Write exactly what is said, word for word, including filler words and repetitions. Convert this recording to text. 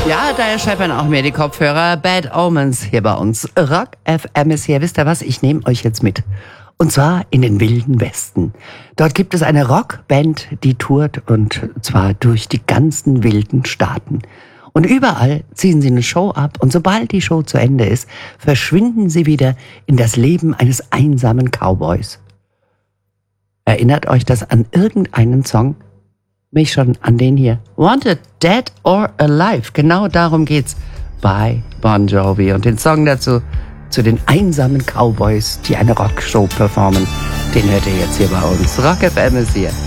Ja, da scheppern auch mir die Kopfhörer. Bad Omens hier bei uns. Rock F M ist hier. Wisst ihr was? Ich nehme euch jetzt mit. Und zwar in den wilden Westen. Dort gibt es eine Rockband, die tourt, und zwar durch die ganzen wilden Staaten. Und überall ziehen sie eine Show ab, und sobald die Show zu Ende ist, verschwinden sie wieder in das Leben eines einsamen Cowboys. Erinnert euch das an irgendeinen Song? Mich schon an den hier. Wanted, Dead or Alive. Genau darum geht's bei Bon Jovi. Und den Song dazu, zu den einsamen Cowboys, die eine Rockshow performen, den hört ihr jetzt hier bei uns. Rock F M ist hier.